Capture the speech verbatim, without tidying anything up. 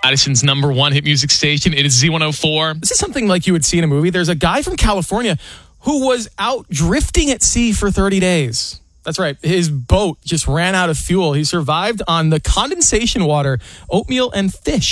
Madison's number one hit music station. It is Z one oh four. This is something like you would see in a movie. There's a guy from California who was out drifting at sea for thirty days. That's right. His boat just ran out of fuel. He survived on the condensation water, oatmeal, and fish.